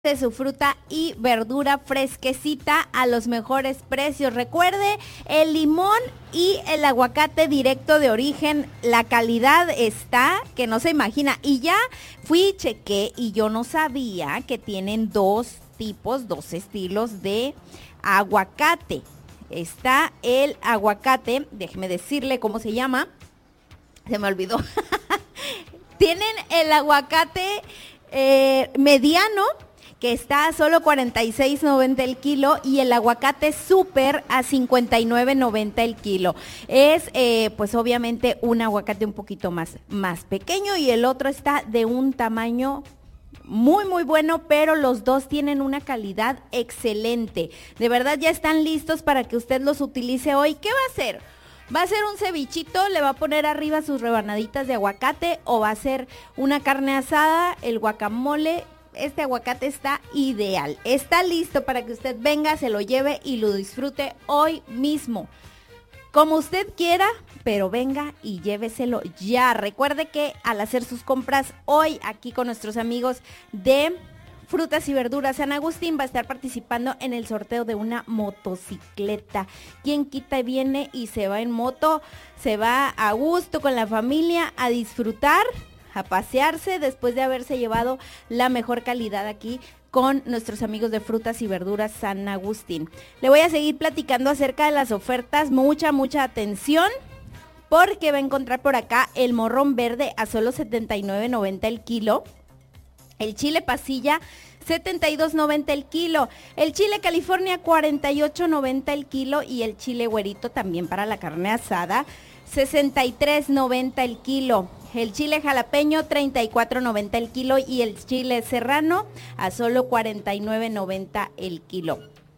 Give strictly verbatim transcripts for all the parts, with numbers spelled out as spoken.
de su fruta y verdura fresquecita a los mejores precios. Recuerde, el limón y el aguacate directo de origen, la calidad está que no se imagina. Y ya fui y chequé y yo no sabía que tienen dos tipos, dos estilos de aguacate. Está el aguacate, déjeme decirle cómo se llama, se me olvidó. Tienen el aguacate eh, mediano, que está a solo cuarenta y seis noventa el kilo, y el aguacate súper a cincuenta y nueve noventa el kilo. Es, eh, pues obviamente, un aguacate un poquito más, más pequeño, y el otro está de un tamaño muy, muy bueno, pero los dos tienen una calidad excelente. De verdad, ya están listos para que usted los utilice hoy. ¿Qué va a hacer? ¿Va a ser un cevichito? ¿Le va a poner arriba sus rebanaditas de aguacate? ¿O va a ser una carne asada, el guacamole? Este aguacate está ideal, está listo para que usted venga, se lo lleve y lo disfrute hoy mismo, como usted quiera, pero venga y lléveselo ya. Recuerde que al hacer sus compras hoy aquí con nuestros amigos de Frutas y Verduras San Agustín, va a estar participando en el sorteo de una motocicleta. Quien quita y viene y se va en moto, se va a gusto con la familia a disfrutar, a pasearse después de haberse llevado la mejor calidad aquí con nuestros amigos de Frutas y Verduras San Agustín. Le voy a seguir platicando acerca de las ofertas, mucha, mucha atención, porque va a encontrar por acá el morrón verde a solo setenta y nueve noventa el kilo, el chile pasilla setenta y dos noventa el kilo, el chile California cuarenta y ocho noventa el kilo, y el chile güerito también para la carne asada sesenta y tres noventa el kilo. El chile jalapeño treinta y cuatro noventa el kilo, y el chile serrano a solo cuarenta y nueve noventa el kilo.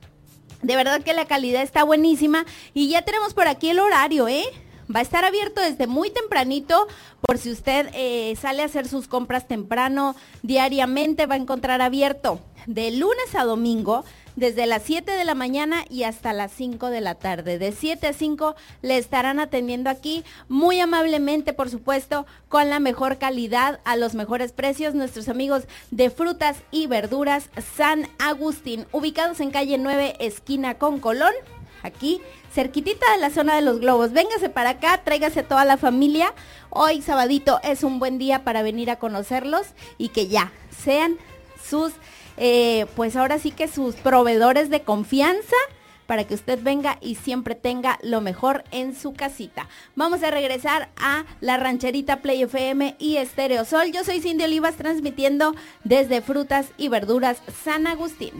De verdad que la calidad está buenísima, y ya tenemos por aquí el horario, ¿eh? Va a estar abierto desde muy tempranito, por si usted eh, sale a hacer sus compras temprano, diariamente va a encontrar abierto de lunes a domingo, desde las siete de la mañana y hasta las cinco de la tarde. De siete a cinco le estarán atendiendo aquí muy amablemente, por supuesto, con la mejor calidad, a los mejores precios, nuestros amigos de Frutas y Verduras San Agustín, ubicados en calle nueve, esquina con Colón, aquí cerquitita de la zona de los globos. Véngase para acá, tráigase a toda la familia. Hoy, sabadito, es un buen día para venir a conocerlos y que ya sean sus... Eh, pues ahora sí que sus proveedores de confianza, para que usted venga y siempre tenga lo mejor en su casita. Vamos a regresar a la rancherita Play F M y Estéreo Sol. Yo soy Cindy Olivas, transmitiendo desde Frutas y Verduras San Agustín.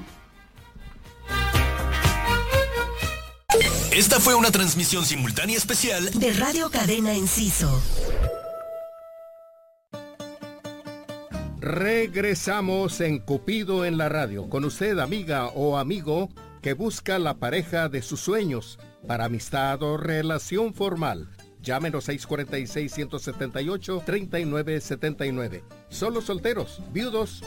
Esta fue una transmisión simultánea especial de Radio Cadena Enciso. Regresamos en Cupido en la radio, con usted, amiga o amigo que busca la pareja de sus sueños para amistad o relación formal. Llámenos seis cuatro seis, uno siete ocho, tres nueve siete nueve. Solo solteros, viudos